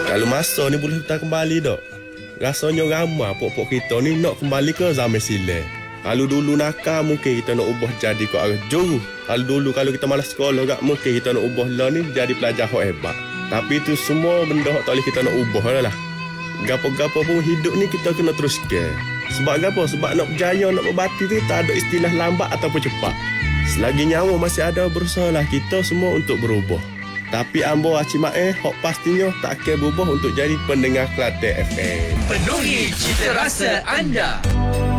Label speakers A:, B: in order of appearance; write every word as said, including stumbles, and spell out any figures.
A: Kalau masa ni boleh kita kembali tak? Rasanya ramai pok-pok kita ni nak kembali ke zaman silam. Kalau dulu nakal mungkin kita nak ubah jadi ke arah juru. Kalau dulu kalau kita malas sekolah gak mungkin kita nak ubah lah ni jadi pelajar yang hebat. Tapi itu semua benda yang tak boleh kita nak ubah lah. Gapo-gapo pun hidup ni kita kena teruskan. Sebab gapo? Sebab nak berjaya, nak berbakti tu tak ada istilah lambat ataupun cepat. Selagi nyawa masih ada, berusahalah kita semua untuk berubah. Tapi ambo acimae hok pastinya tak akan berubah untuk jadi pendengar Kelantan F M.
B: Penuhi cita rasa anda.